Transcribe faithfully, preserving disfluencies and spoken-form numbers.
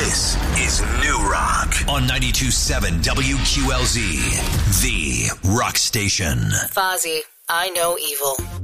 This is New Rock on ninety-two point seven W Q L Z, the rock station. Fozzy, I know evil.